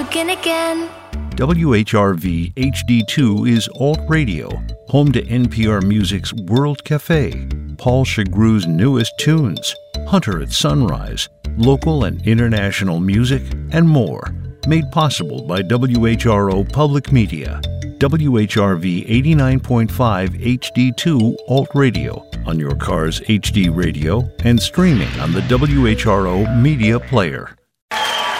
begin again. WHRV HD2 is Alt Radio, home to NPR Music's World Cafe, Paul Chagrew's newest tunes, Hunter at Sunrise, local and international music, and more. Made possible by WHRO Public Media. WHRV 89.5 HD2 Alt Radio on your car's HD radio and streaming on the WHRO Media Player.